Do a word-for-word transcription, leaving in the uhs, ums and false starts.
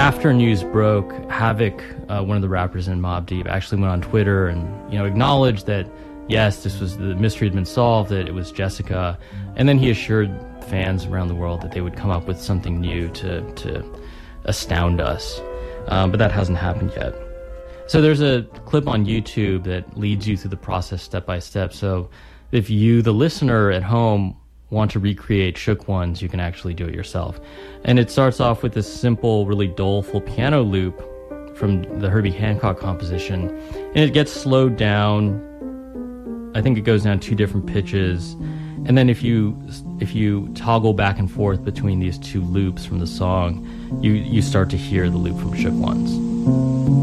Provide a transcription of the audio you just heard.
after news broke, Havoc, uh, one of the rappers in Mobb Deep, actually went on Twitter and, you know, acknowledged that, yes, this was, the mystery had been solved, that it was Jessica. And then he assured fans around the world that they would come up with something new to, to astound us. Um, but that hasn't happened yet. So there's a clip on YouTube that leads you through the process step by step. So if you, the listener at home, want to recreate Shook Ones, you can actually do it yourself. And it starts off with this simple, really doleful piano loop from the Herbie Hancock composition. And it gets slowed down. I think it goes down two different pitches. And then if you if you toggle back and forth between these two loops from the song, you, you start to hear the loop from Shook Ones.